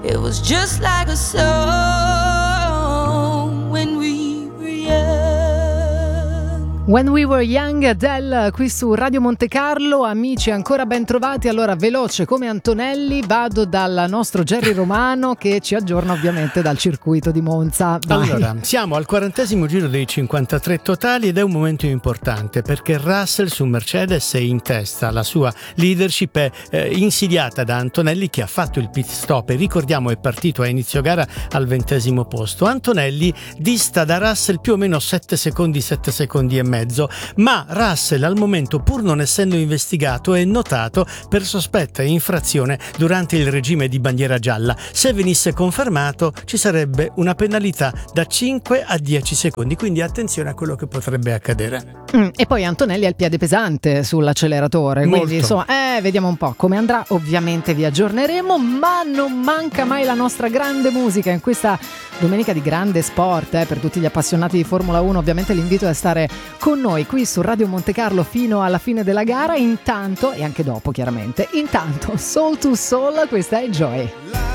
It was just like a song when we were young. When We Were Young, Adele, qui su Radio Monte Carlo. Amici, ancora ben trovati. Allora, veloce come Antonelli, vado dal nostro Jerry Romano che ci aggiorna ovviamente dal circuito di Monza. Vai. Allora, siamo al 40° giro dei 53 totali ed è un momento importante perché Russell su Mercedes è in testa. La sua leadership è insidiata da Antonelli, che ha fatto il pit stop e ricordiamo è partito a inizio gara al 20° posto. Antonelli dista da Russell più o meno 7 secondi e mezzo, ma Russell al momento, pur non essendo investigato, è notato per sospetta infrazione durante il regime di bandiera gialla. Se venisse confermato ci sarebbe una penalità da 5 a 10 secondi, quindi attenzione a quello che potrebbe accadere. E poi Antonelli ha il piede pesante sull'acceleratore, quindi Molto. insomma vediamo un po' come andrà. Ovviamente vi aggiorneremo, ma non manca mai la nostra grande musica in questa domenica di grande sport, per tutti gli appassionati di Formula 1. Ovviamente l'invito è a stare con noi qui su Radio Monte Carlo fino alla fine della gara, intanto, e anche dopo chiaramente. Intanto Soul to Soul, questa è Joy.